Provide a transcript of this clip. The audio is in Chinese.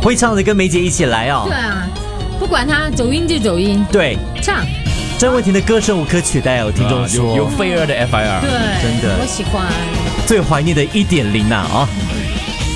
会唱的跟梅姐一起来哦。 对啊，不管他走音就走音， 对， 唱。 张伟婷的歌声无可取代哦，听众说有飞儿的 FIR， 对， 真的我喜欢。 最怀念的1.0啊。